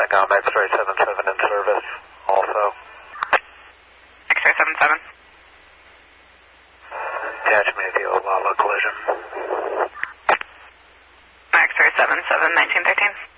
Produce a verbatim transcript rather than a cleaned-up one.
CENTCOM, X-ray seven seven in service also. X-ray seven seven. Catch me if you have a collision. X-ray seven seven, nineteen thirteen.